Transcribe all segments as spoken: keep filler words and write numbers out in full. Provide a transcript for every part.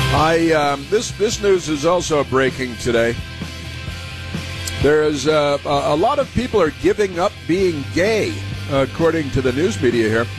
I um, this this news is also breaking today. There is uh, a lot of people are giving up being gay, according to the news media here.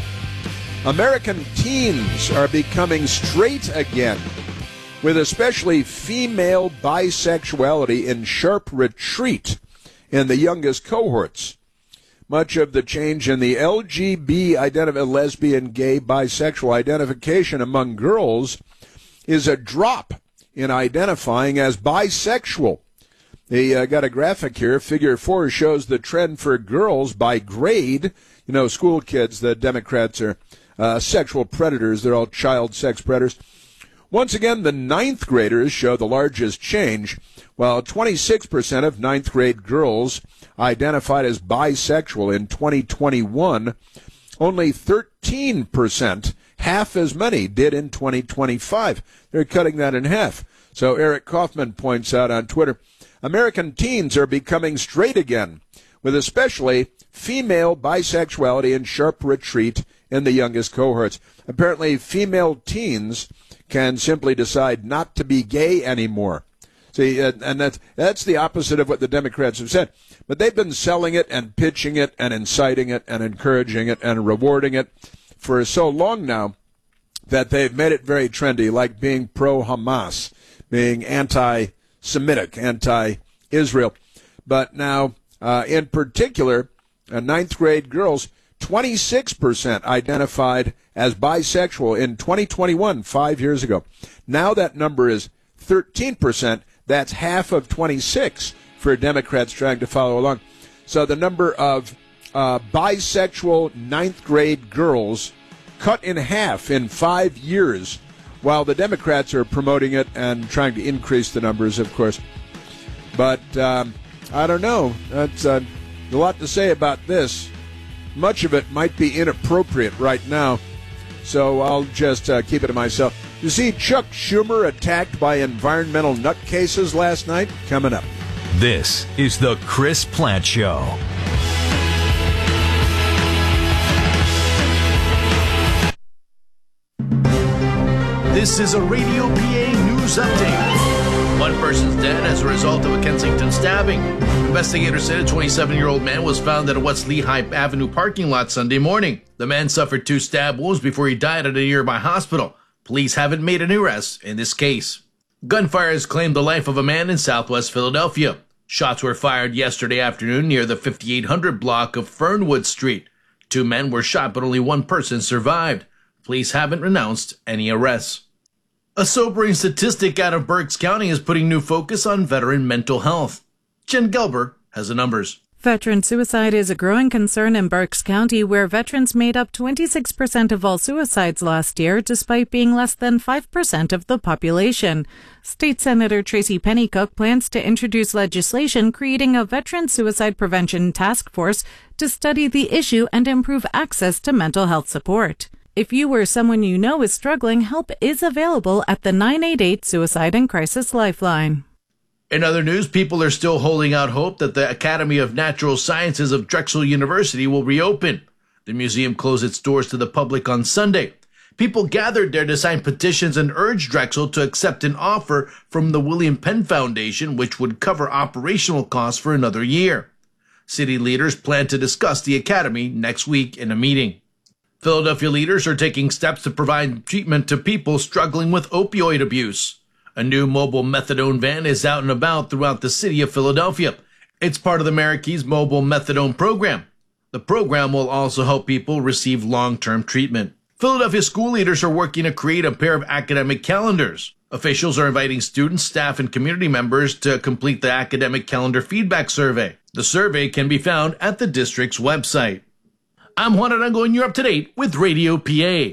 American teens are becoming straight again, with especially female bisexuality in sharp retreat in the youngest cohorts. Much of the change in the L G B identity, lesbian, gay, bisexual identification among girls is a drop in identifying as bisexual. They uh, got a graphic here. Figure four shows the trend for girls by grade. You know, school kids, the Democrats are uh, sexual predators. They're all child sex predators. Once again, the ninth graders show the largest change, while twenty-six percent of ninth grade girls identified as bisexual in twenty twenty-one. Only thirteen percent, half as many, did in twenty twenty-five. They're cutting that in half. So Eric Kaufman points out on Twitter, American teens are becoming straight again, with especially female bisexuality in sharp retreat in the youngest cohorts. Apparently, female teens can simply decide not to be gay anymore. See, and that's, that's the opposite of what the Democrats have said. But they've been selling it and pitching it and inciting it and encouraging it and rewarding it for so long now that they've made it very trendy, like being pro-Hamas, being anti-Semitic, anti-Israel. But now, uh, in particular, uh, ninth grade girls, twenty-six percent identified as bisexual in twenty twenty-one, five years ago. Now that number is thirteen percent. That's half of twenty-six for Democrats trying to follow along. So the number of uh, bisexual ninth grade girls cut in half in five years, while the Democrats are promoting it and trying to increase the numbers, of course. But um, I don't know. That's uh, a lot to say about this. Much of it might be inappropriate right now, so I'll just uh, keep it to myself. You see Chuck Schumer attacked by environmental nutcases last night? Coming up. This is the Chris Plante Show. This is a Radio P A news update. One person's dead as a result of a Kensington stabbing. Investigators said a twenty-seven-year-old man was found at a West Lehigh Avenue parking lot Sunday morning. The man suffered two stab wounds before he died at a nearby hospital. Police haven't made an arrest in this case. Gunfire has claimed the life of a man in southwest Philadelphia. Shots were fired yesterday afternoon near the fifty-eight hundred block of Fernwood Street. Two men were shot, but only one person survived. Police haven't announced any arrests. A sobering statistic out of Berks County is putting new focus on veteran mental health. Jen Gelber has the numbers. Veteran suicide is a growing concern in Berks County, where veterans made up twenty-six percent of all suicides last year, despite being less than five percent of the population. State Senator Tracy Pennycook plans to introduce legislation creating a veteran suicide prevention task force to study the issue and improve access to mental health support. If you or someone you know is struggling, help is available at the nine eight eight Suicide and Crisis Lifeline. In other news, people are still holding out hope that the Academy of Natural Sciences of Drexel University will reopen. The museum closed its doors to the public on Sunday. People gathered there to sign petitions and urge Drexel to accept an offer from the William Penn Foundation, which would cover operational costs for another year. City leaders plan to discuss the academy next week in a meeting. Philadelphia leaders are taking steps to provide treatment to people struggling with opioid abuse. A new mobile methadone van is out and about throughout the city of Philadelphia. It's part of the Marikeys Mobile Methadone Program. The program will also help people receive long-term treatment. Philadelphia school leaders are working to create a pair of academic calendars. Officials are inviting students, staff, and community members to complete the academic calendar feedback survey. The survey can be found at the district's website. I'm Juan Arango, and you're up to date with Radio P A.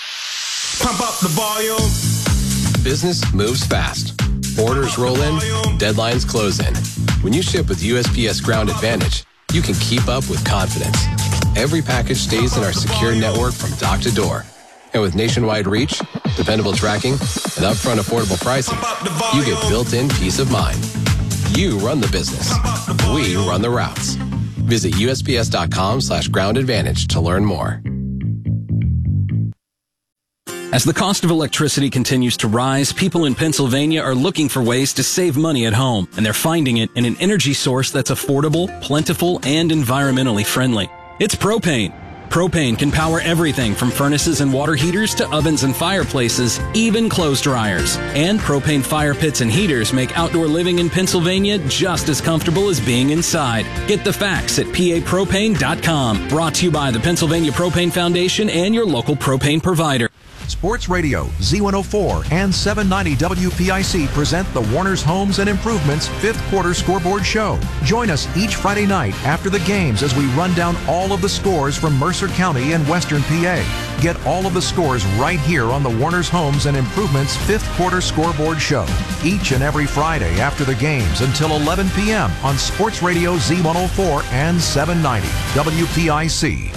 Pump up the volume. Business moves fast. Orders roll in, deadlines close in. When you ship with U S P S Ground Advantage, you can keep up with confidence. Every package stays in our secure network from dock to door. And with nationwide reach, dependable tracking, and upfront affordable pricing, you get built-in peace of mind. You run the business. We run the routes. Visit USPS.com slash ground advantage to learn more. As the cost of electricity continues to rise, people in Pennsylvania are looking for ways to save money at home, and they're finding it in an energy source that's affordable, plentiful, and environmentally friendly. It's propane. Propane can power everything from furnaces and water heaters to ovens and fireplaces, even clothes dryers. And propane fire pits and heaters make outdoor living in Pennsylvania just as comfortable as being inside. Get the facts at P A propane dot com. Brought to you by the Pennsylvania Propane Foundation and your local propane provider. Sports Radio, Z one oh four and seven ninety W P I C present the Warner's Homes and Improvements fifth Quarter Scoreboard Show. Join us each Friday night after the games as we run down all of the scores from Mercer County and Western P A. Get all of the scores right here on the Warner's Homes and Improvements fifth Quarter Scoreboard Show. Each and every Friday after the games until eleven p.m. on Sports Radio Z one oh four and seven ninety W P I C.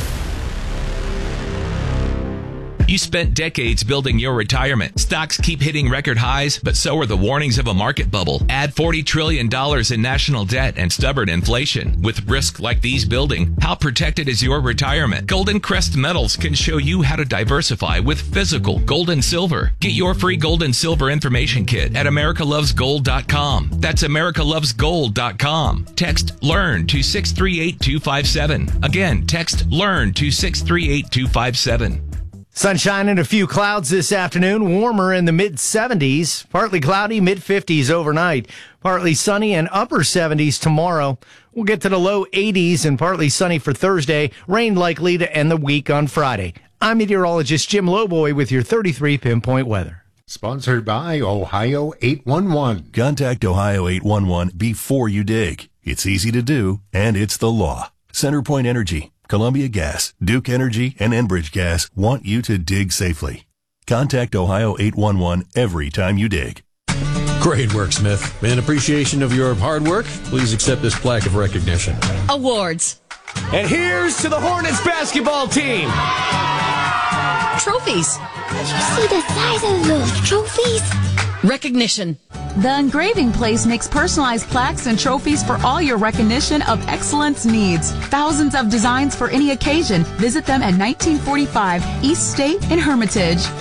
You spent decades building your retirement. Stocks keep hitting record highs, but so are the warnings of a market bubble. Add forty trillion dollars in national debt and stubborn inflation. With risk like these building, how protected is your retirement? Golden Crest Metals can show you how to diversify with physical gold and silver. Get your free gold and silver information kit at america loves gold dot com. That's america loves gold dot com. Text LEARN to six three eight two five seven. Again, text LEARN to six three eight two five seven. Sunshine and a few clouds this afternoon, warmer in the mid seventies, partly cloudy, mid fifties overnight, partly sunny and upper seventies tomorrow. We'll get to the low eighties and partly sunny for Thursday, rain likely to end the week on Friday. I'm meteorologist Jim Lowboy with your thirty-three pinpoint weather. Sponsored by Ohio eight one one. Contact Ohio eight one one before you dig. It's easy to do, and it's the law. CenterPoint Energy, Columbia Gas, Duke Energy, and Enbridge Gas want you to dig safely. Contact Ohio eight one one every time you dig. Great work, Smith. In appreciation of your hard work, please accept this plaque of recognition. Awards. And here's to the Hornets basketball team. Trophies. Did you see the size of those trophies? Recognition. The Engraving Place makes personalized plaques and trophies for all your recognition of excellence needs. Thousands of designs for any occasion. Visit them at nineteen forty-five East State in Hermitage.